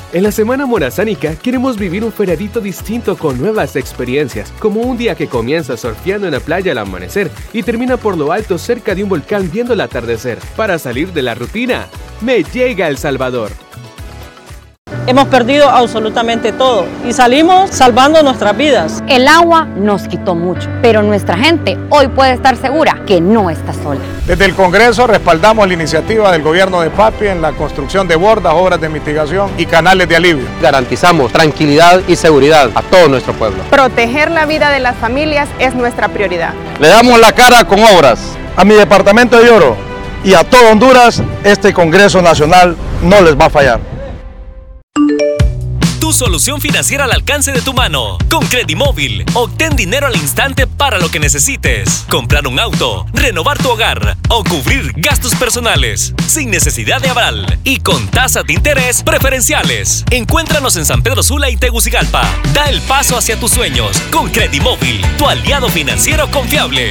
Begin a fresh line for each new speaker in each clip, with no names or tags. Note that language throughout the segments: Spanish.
En la Semana Morazánica queremos vivir un feriadito distinto con nuevas experiencias, como un día que comienza surfeando en la playa al amanecer y termina por lo alto cerca de un volcán viendo el atardecer. Para salir de la rutina, me llega El Salvador.
Hemos perdido absolutamente todo y salimos salvando nuestras vidas.
El agua nos quitó mucho, pero nuestra gente hoy puede estar segura que no está sola.
Desde el Congreso respaldamos la iniciativa del gobierno de Papi en la construcción de bordas, obras de mitigación y canales de alivio.
Garantizamos tranquilidad y seguridad a todo nuestro pueblo.
Proteger la vida de las familias es nuestra prioridad.
Le damos la cara con obras.
A mi departamento de Oro y a todo Honduras, este Congreso Nacional no les va a fallar.
Tu solución financiera al alcance de tu mano. Con Credimóvil, obtén dinero al instante para lo que necesites. Comprar un auto, renovar tu hogar o cubrir gastos personales. Sin necesidad de aval y con tasas de interés preferenciales. Encuéntranos en San Pedro Sula y Tegucigalpa. Da el paso hacia tus sueños con Credimóvil, tu aliado financiero confiable.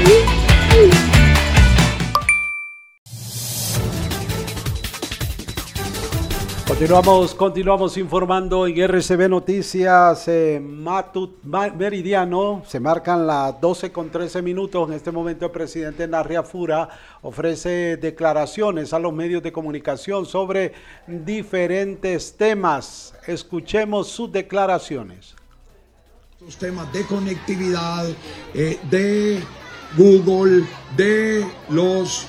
Continuamos informando en RCB Noticias Meridiano. Se marcan las 12:13. En este momento el presidente Narria Fura ofrece declaraciones a los medios de comunicación sobre diferentes temas. Escuchemos sus declaraciones.
Los temas de conectividad, de Google, de los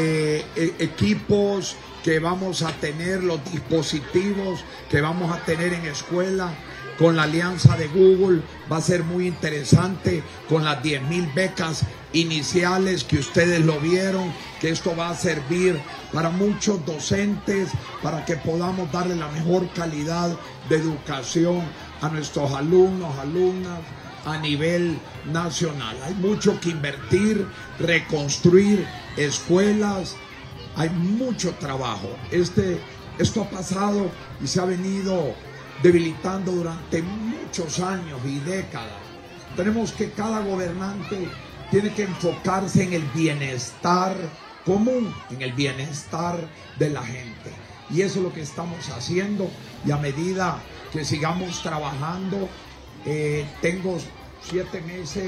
equipos que vamos a tener, los dispositivos que vamos a tener en escuela, con la alianza de Google, va a ser muy interesante, con las 10,000 becas iniciales que ustedes lo vieron, que esto va a servir para muchos docentes, para que podamos darle la mejor calidad de educación a nuestros alumnos, alumnas, a nivel nacional. Hay mucho que invertir, reconstruir escuelas. Hay mucho trabajo. Esto ha pasado y se ha venido debilitando durante muchos años y décadas. Tenemos que cada gobernante tiene que enfocarse en el bienestar común, en el bienestar de la gente. Y eso es lo que estamos haciendo. Y a medida que sigamos trabajando, tengo 7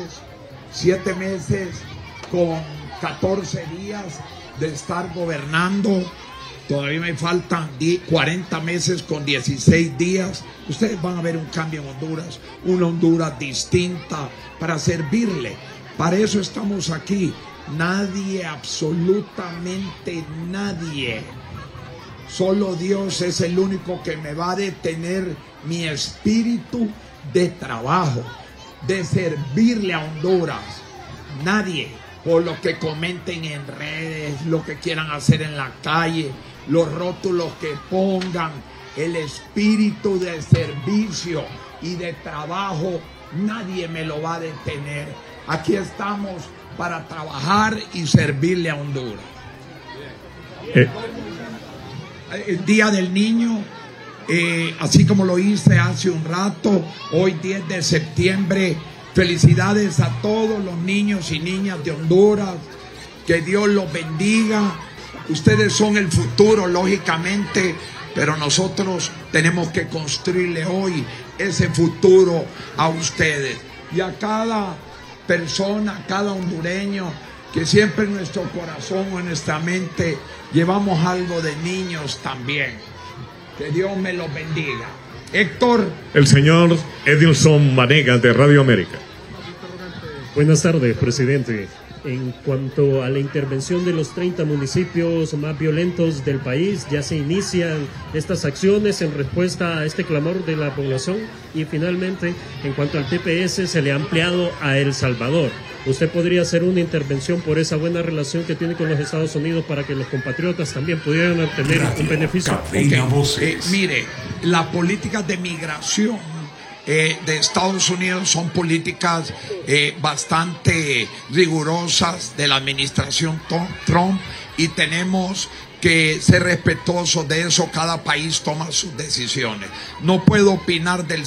meses con 14 días de estar gobernando. Todavía me faltan 40 meses con 16 días. Ustedes van a ver un cambio en Honduras, una Honduras distinta para servirle. Para eso estamos aquí. Nadie, absolutamente nadie. Solo Dios es el único que me va a detener mi espíritu de trabajo, de servirle a Honduras. Nadie. Por lo que comenten en redes, lo que quieran hacer en la calle, los rótulos que pongan, el espíritu de servicio y de trabajo, nadie me lo va a detener. Aquí estamos para trabajar y servirle a Honduras. El Día del Niño, así como lo hice hace un rato, hoy 10 de septiembre, felicidades a todos los niños y niñas de Honduras, que Dios los bendiga. Ustedes son el futuro, lógicamente, pero nosotros tenemos que construirle hoy ese futuro a ustedes. Y a cada persona, a cada hondureño, que siempre en nuestro corazón o en nuestra mente llevamos algo de niños también. Que Dios me los bendiga. Héctor.
El señor Edilson Vanegas de Radio América.
Buenas tardes, presidente. En cuanto a la intervención de los 30 municipios más violentos del país, ya se inician estas acciones en respuesta a este clamor de la población. Y finalmente, en cuanto al TPS, se le ha ampliado a El Salvador. ¿Usted podría hacer una intervención por esa buena relación que tiene con los Estados Unidos para que los compatriotas también pudieran obtener un beneficio?
Mire, las políticas de migración de Estados Unidos son políticas bastante rigurosas de la administración Trump, y tenemos que ser respetuosos de eso. Cada país toma sus decisiones. No puedo opinar del